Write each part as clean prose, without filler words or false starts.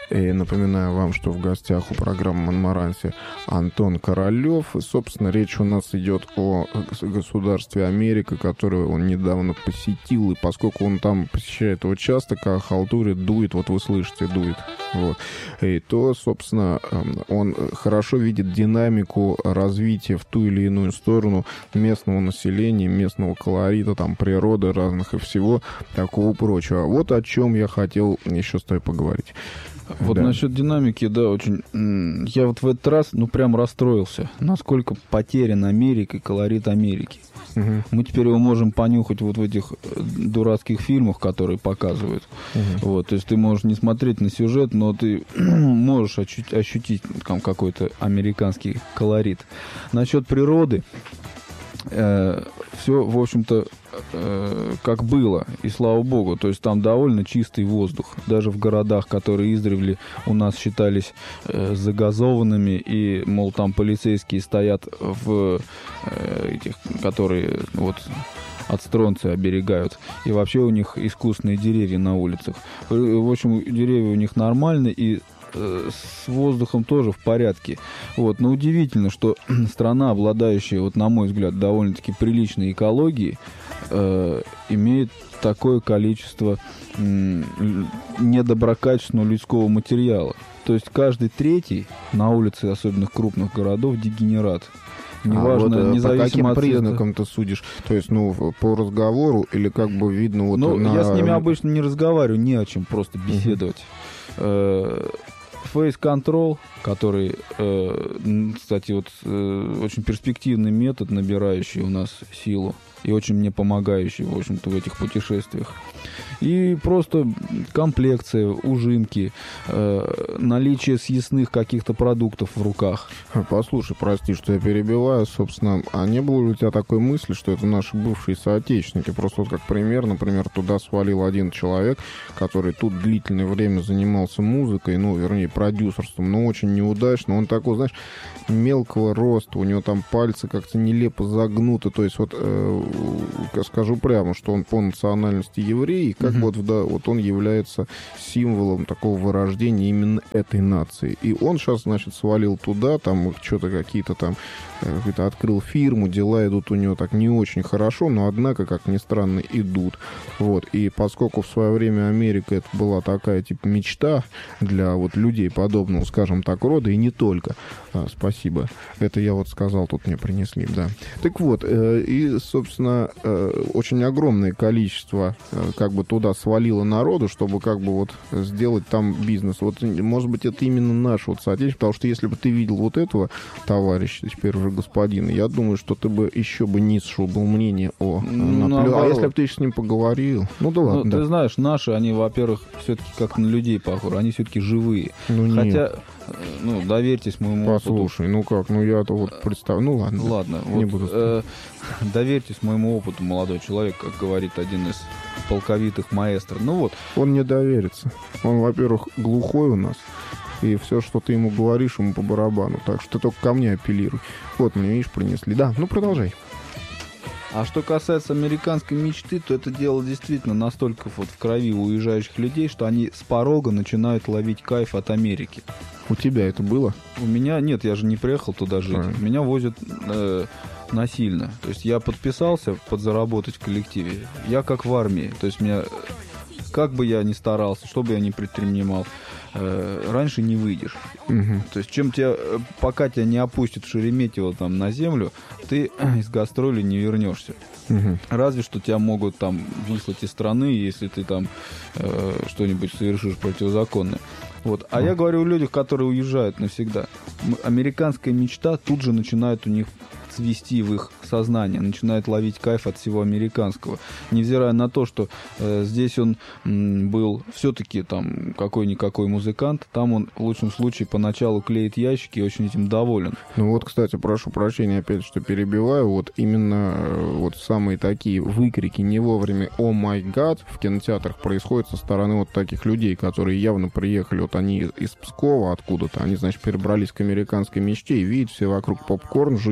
И напоминаю вам, что в гостях у программы «Монмаранси» Антон Королёв. И, собственно, речь у нас идет о государстве Америка, которое он недавно посетил. И поскольку он там посещает его часто, как халтурит, дует, вот вы слышите, дует, вот, и то, собственно, он хорошо видит динамику развития в ту или иную сторону местного населения, местного колорита, там, природы разных и всего такого прочего. Вот о чем я хотел еще с тобой поговорить. Вот да. Насчет динамики, да, очень... Я вот в этот раз, прям расстроился, насколько потерян Америка и колорит Америки. Угу. Мы теперь его можем понюхать вот в этих дурацких фильмах, которые показывают. Угу. Вот, то есть ты можешь не смотреть на сюжет, но ты можешь ощутить там какой-то американский колорит. Насчет природы, все, в общем-то, как было, и слава богу. То есть там довольно чистый воздух. Даже в городах, которые издревле у нас считались загазованными, и, мол, там полицейские стоят в этих, которые вот от стронция оберегают. И вообще у них искусственные деревья на улицах. В общем, деревья у них нормальные, и с воздухом тоже в порядке. Вот. Но удивительно, что страна, обладающая, вот, на мой взгляд, довольно-таки приличной экологией, имеет такое количество недоброкачественного людского материала. То есть каждый третий на улице, особенно крупных городов, дегенерат. Неважно, вот, независимо по каким от признакам ты судишь? То есть, по разговору или как бы видно вот я с ними обычно не разговариваю, не о чем, просто беседовать. Face Control, который, кстати, вот очень перспективный метод, набирающий у нас силу и очень мне помогающий, в общем-то, в этих путешествиях. И просто комплекция, ужимки, наличие съестных каких-то продуктов в руках. Послушай, прости, что я перебиваю, собственно, а не было ли у тебя такой мысли, что это наши бывшие соотечественники? Просто вот как пример, например, туда свалил один человек, который тут длительное время занимался музыкой, вернее, продюсерством, но очень неудачно. Он такой, знаешь, мелкого роста, у него там пальцы как-то нелепо загнуты, то есть вот, скажу прямо, что он по национальности еврей, и как вот он является символом такого вырождения именно этой нации. И он сейчас, значит, свалил туда, там что-то какие-то там, открыл фирму, дела идут у него так не очень хорошо, но однако, как ни странно, идут. Вот. И поскольку в свое время Америка это была такая, типа, мечта для вот людей подобного, скажем так, рода, и не только. Спасибо. Это я вот сказал, тут мне принесли, да. Так вот, и, собственно, очень огромное количество как бы туда свалило народу, чтобы как бы вот сделать там бизнес. Вот, может быть, это именно наш вот соотечественник, потому что если бы ты видел вот этого товарища, теперь уже господина, я думаю, что ты бы еще бы низшего был мнение о а если бы ты с ним поговорил? Ну да ладно. Ты знаешь, наши, они, во-первых, все-таки как на людей похожи, они все-таки живые. Хотя, доверьтесь моему опыту. Послушай, я-то вот представлю. Ладно, не буду. Доверьтесь моему опыту, молодой человек, как говорит один из полковитых маэстро. Он не доверится. Он, во-первых, глухой у нас. И все, что ты ему говоришь, ему по барабану. Так что ты только ко мне апеллируй. Вот мне, видишь, принесли. Да, продолжай. А что касается американской мечты, то это дело действительно настолько вот в крови у уезжающих людей, что они с порога начинают ловить кайф от Америки. У тебя это было? У меня нет, я же не приехал туда жить. Правильно. Меня возят насильно. То есть я подписался подзаработать в коллективе. Я как в армии. То есть меня, как бы я ни старался, что бы я ни предпринимал, раньше не выйдешь. Угу. То есть пока тебя не опустят в Шереметьево там на землю, ты из гастролей не вернешься. Угу. Разве что тебя могут там выслать из страны, если ты там что-нибудь совершишь противозаконное. Вот. А я говорю о людях, которые уезжают навсегда. Американская мечта тут же начинает у них цвести в их сознание, начинает ловить кайф от всего американского. Невзирая на то, что здесь он был все-таки там какой-никакой музыкант, там он в лучшем случае поначалу клеит ящики и очень этим доволен. Кстати, прошу прощения опять, что перебиваю, вот именно вот самые такие выкрики не вовремя «О май гад» в кинотеатрах происходят со стороны вот таких людей, которые явно приехали, вот они из Пскова откуда-то, они, значит, перебрались к американской мечте и видят, все вокруг попкорн жуют и кричат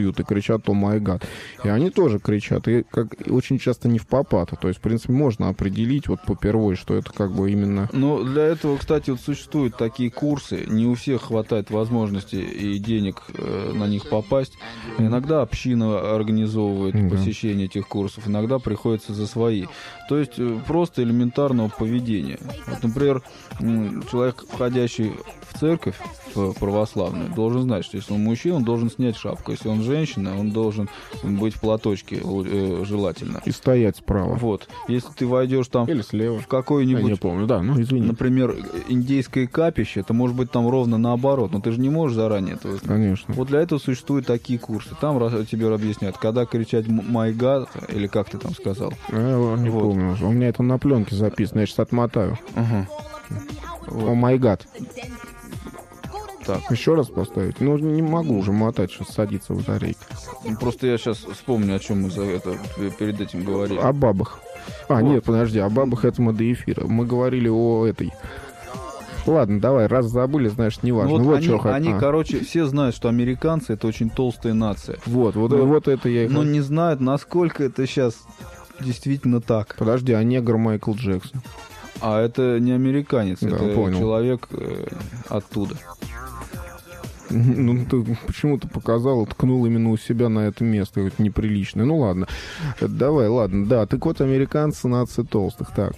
кричат «О май гад». И они тоже кричат, и как очень часто не впопад. То есть, в принципе, можно определить вот попервой, что это как бы именно... Ну, для этого, кстати, вот существуют такие курсы. Не у всех хватает возможности и денег на них попасть. Иногда община организовывает посещение этих курсов, иногда приходится за свои. То есть просто элементарного поведения. Вот, например, человек, входящий в церковь, в православную, должен знать, что если он мужчина, он должен снять шапку. Если он женщина, он должен быть в платочке, желательно. И стоять справа. Вот. Если ты войдешь там или слева в какое-нибудь, я не помню, да, ну извини. Например, индейское капище, это может быть там ровно наоборот, но ты же не можешь заранее этого знать. Конечно. Вот для этого существуют такие курсы. Там тебе объясняют, когда кричать «My God», или как ты там сказал. Я не помню. У меня это на пленке записано, я сейчас отмотаю. О май гад. Так. Еще раз поставить? Ну, не могу уже мотать, сейчас садится батарейка. Просто я сейчас вспомню, о чем мы перед этим говорили. О бабах. Нет, подожди, о бабах это мы до эфира. Мы говорили о этой... Ладно, давай, раз забыли, значит, неважно. Ну, вот они, короче, все знают, что американцы — это очень толстая нация. Вот это я... Но не знают, насколько это сейчас действительно так. Подожди, а негр Майкл Джексон? А это не американец, да, это понял. Человек оттуда. Ну, ты почему-то показал, ткнул именно у себя на это место, это неприличное. Ну, ладно. Давай, ладно. Да, так вот, американцы — нация толстых, так.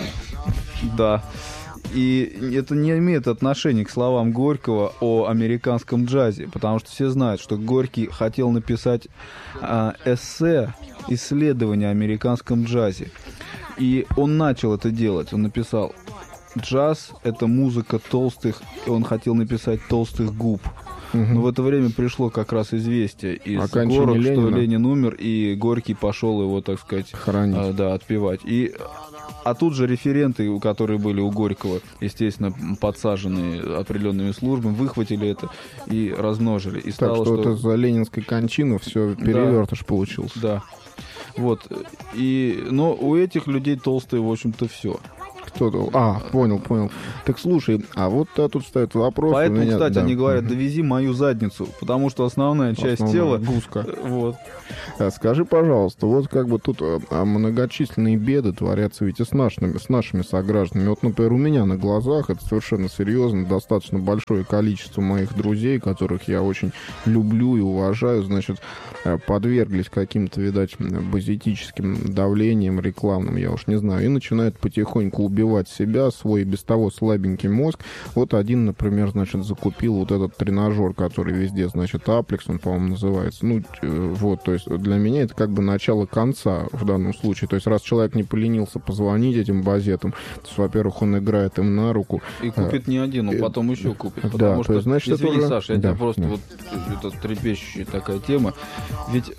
Да. И это не имеет отношения к словам Горького о американском джазе, потому что все знают, что Горький хотел написать эссе, исследование о американском джазе. И он начал это делать. Он написал: джаз — это музыка толстых, и он хотел написать толстых губ. Но в это время пришло как раз известие из город, что Ленин умер, и Горький пошел его, так сказать, хоронить. Да, отпевать. А тут же референты, которые были у Горького, естественно, подсаженные определенными службами, выхватили это и размножили. И так стало, что это за ленинской кончины все перевертыш получился. Да. Вот. Но у этих людей толстые, в общем-то, все. Понял. Так слушай, а вот тут стоит вопрос. Поэтому, кстати, они говорят: довези мою задницу, потому что основная часть тела... Гуска. Вот. Скажи, пожалуйста, вот как бы тут многочисленные беды творятся ведь и с нашими согражданами. Вот, например, у меня на глазах, это совершенно серьезно, достаточно большое количество моих друзей, которых я очень люблю и уважаю, значит, подверглись каким-то, видать, базитическим давлением рекламным, я уж не знаю, и начинают потихоньку убивать себя, свой без того слабенький мозг. Вот один, например, значит, закупил вот этот тренажер, который везде, значит, Аплекс, он, по-моему, называется. Ну, вот, то есть для меня это как бы начало конца в данном случае. То есть раз человек не поленился позвонить этим базетам, то есть, во-первых, он играет им на руку. И купит не один, но потом еще купит. Потому да, что, есть, значит, извини, это уже... Саша, я тебя просто вот это трепещущая такая тема. Ведь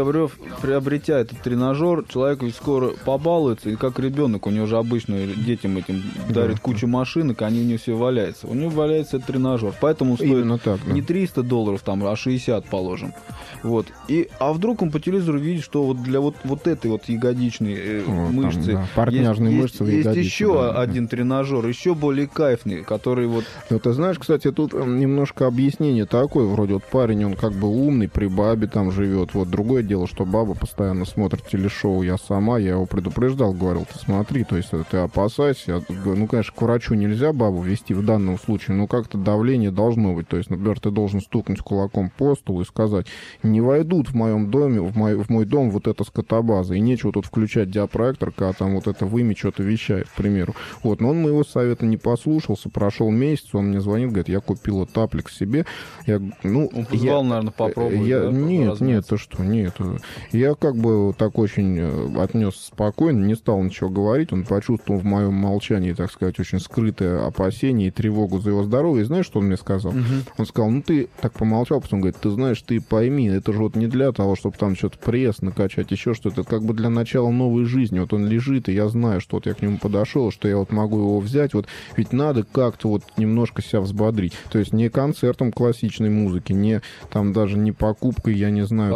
приобретя этот тренажер, человек ведь скоро побалуется, и как ребенок, у него же обычно детям этим дарит кучу машинок, они у него все валяются. У него валяется этот тренажер. Поэтому он стоит так, да. не $300 там, а 60, положим. Вот. А вдруг он по телевизору видит, что вот для вот этой вот ягодичной мышцы, там, да, портняжные мышцы в ягодице, есть еще один тренажер, еще более кайфный, который вот... Ну, ты знаешь, кстати, тут немножко объяснение такое, вроде вот парень, он как бы умный, при бабе там живет. Вот другое дело, что баба постоянно смотрит телешоу «Я сама», я его предупреждал, говорил: ты смотри, то есть ты опасайся. Ну, конечно, к врачу нельзя бабу вести в данном случае, но как-то давление должно быть. То есть, например, ты должен стукнуть кулаком по столу и сказать: не войдут в моем доме, в мой дом вот эта скотобаза, и нечего тут включать диапроектор, когда там вот это вымя что-то вещает, к примеру. Вот, но он моего совета не послушался, прошел месяц, он мне звонит, говорит: я купил вот Аплекс себе. Он позвал, наверное, попробовать. Нет, ты что, нет. Я как бы так очень отнес спокойно, не стал ничего говорить, он почувствовал в моем молчании, так сказать, очень скрытое опасение и тревогу за его здоровье. И знаешь, что он мне сказал? Он сказал: ну ты так помолчал, потом говорит: ты знаешь, ты пойми, это же вот не для того, чтобы там что-то пресс накачать, еще что-то, это как бы для начала новой жизни. Вот он лежит, и я знаю, что вот я к нему подошел, что я вот могу его взять, вот ведь надо как-то вот немножко себя взбодрить. То есть не концертом классичной музыки, не там даже не покупкой, я не знаю,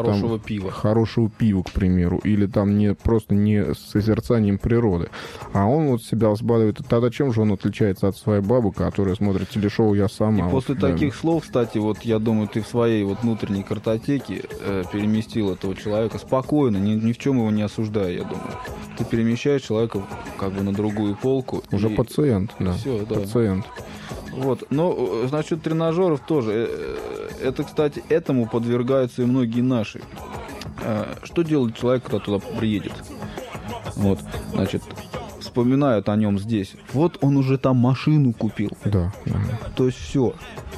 хорошего пива, к примеру, или там не просто не созерцанием природы. А он вот себе себя взбадривает, тогда чем же он отличается от своей бабы, которая смотрит телешоу «Я сама»? И после таких слов, кстати, вот я думаю, ты в своей вот внутренней картотеке переместил этого человека спокойно, ни в чем его не осуждая, я думаю. Ты перемещаешь человека как бы на другую полку. Уже пациент, да. Все, да. Пациент. Вот, но насчет тренажеров тоже. Это, кстати, этому подвергаются и многие наши. Что делает человек, когда туда приедет? Вот, значит, вспоминают о нем здесь. Вот он уже там машину купил. Да. То есть все.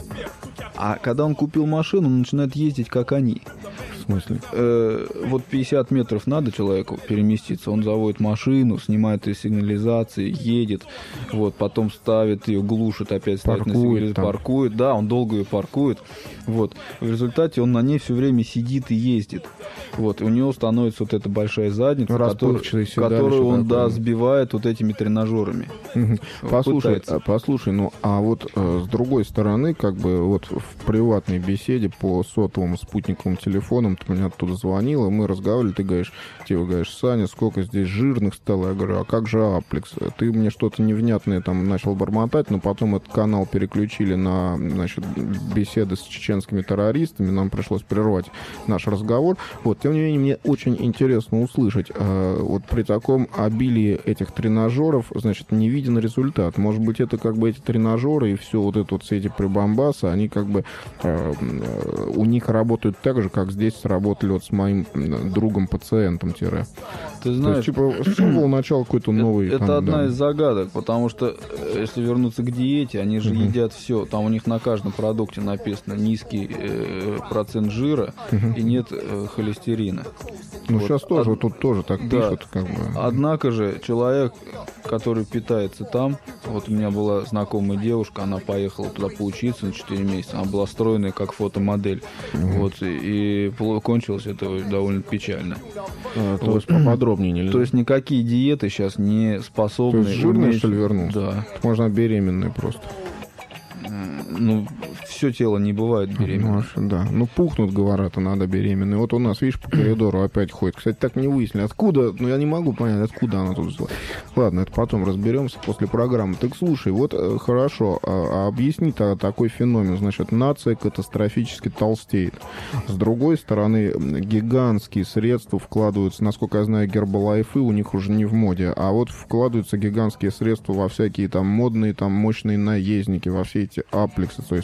А когда он купил машину, он начинает ездить, как они. В смысле? Вот 50 метров надо человеку переместиться. Он заводит машину, снимает ее сигнализации, едет. Вот, потом ставит ее, глушит, опять ставит на сигнализацию, паркует. Да, он долго ее паркует. Вот. В результате он на ней все время сидит и ездит. Вот. И у него становится вот эта большая задница, которую он, сбивает вот этими тренажерами. Послушай, ну, а вот с другой стороны, как бы вот в приватной беседе по сотовым спутниковым телефонам ты мне оттуда звонила, мы разговаривали, ты говоришь, Саня, сколько здесь жирных стало? Я говорю, а как же Аплекс? Ты мне что-то невнятное там начал бормотать, но потом этот канал переключили на, значит, беседы с чеченскими террористами, нам пришлось прервать наш разговор. Вот, тем не менее, мне очень интересно услышать, вот при таком обилии этих тренажеров, значит, не виден результат. Может быть, это как бы эти тренажеры и все вот это вот, все эти прибамбасы, они как бы у них работают так же, как здесь сработали вот с моим другом-пациентом. Ты знаешь, то есть, типа, был начало какой-то новый... Это одна из загадок, потому что, если вернуться к диете, они же едят все. Там у них на каждом продукте написано низкий процент жира и нет холестерина. Ну, вот. Сейчас тоже, тут тоже так пишут. Как бы. Однако же человек, который питается там, вот у меня была знакомая девушка, она поехала туда поучиться на 4 месяца, она была стройная как фотомодель, вот, и кончилось это довольно печально. То есть поподробнее нельзя. То есть никакие диеты сейчас не способны... То есть жирная, что ли, вернулся? Да. Можно беременной просто. Ну, все тело не бывает беременным. Да. Ну, пухнут, говорят, а надо беременной. Вот у нас, видишь, по коридору опять ходит. Кстати, так не выяснили, откуда. Ну, я не могу понять, откуда она тут взяла. Ладно, это потом разберемся после программы. Так слушай, вот хорошо, объясни такой феномен. Значит, нация катастрофически толстеет. С другой стороны, гигантские средства вкладываются, насколько я знаю, гербалайфы у них уже не в моде, а вот вкладываются гигантские средства во всякие там модные, там мощные наездники, во все эти аплексы. То есть